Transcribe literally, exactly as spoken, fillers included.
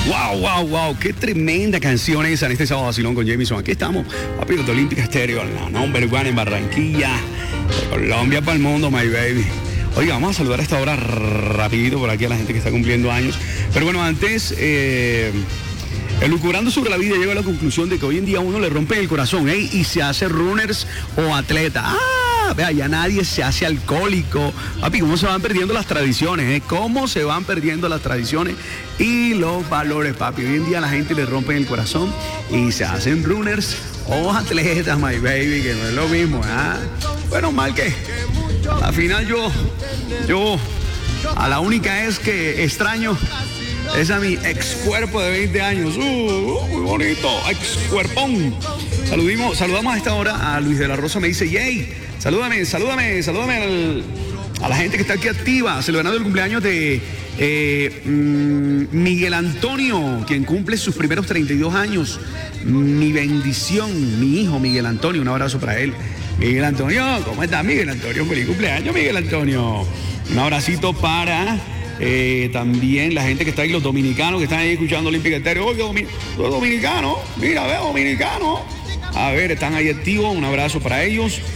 Wow, wow, wow, qué tremenda canción esa en este sábado vacilón con Jameson. Aquí estamos, papi, de Olímpica Estéreo, la number one en Barranquilla, de Colombia para el mundo, my baby. Oiga, vamos a saludar a esta hora rapidito por aquí a la gente que está cumpliendo años. Pero bueno, antes, eh, elucubrando sobre la vida, llego a la conclusión de que hoy en día uno le rompe el corazón, ¿eh? Y se hace runners o atleta. ¡Ah! Vea, ya nadie se hace alcohólico. Papi, ¿cómo se van perdiendo las tradiciones? ¿Eh? ¿Cómo se van perdiendo las tradiciones y los valores, papi? Hoy en día a la gente le rompen el corazón y se hacen runners o atletas, my baby, que no es lo mismo, ¿ah? Bueno, mal que a la final yo, yo, a la única es que extraño es a mi ex cuerpo de veinte años. Uh, uh, muy bonito, ex cuerpón. Saludimos, saludamos a esta hora a Luis de la Rosa, me dice, yay, salúdame, salúdame, salúdame al, a la gente que está aquí activa, celebrando el cumpleaños de eh, mm, Miguel Antonio, quien cumple sus primeros treinta y dos años. Mi bendición, mi hijo Miguel Antonio, un abrazo para él. Miguel Antonio, ¿cómo estás, Miguel Antonio? Feliz cumpleaños, Miguel Antonio. Un abracito para eh, también la gente que está ahí, los dominicanos que están ahí escuchando Olímpica Estéreo. Oye, domin los dominicanos, mira, veo dominicanos. A ver, están ahí activos, un abrazo para ellos.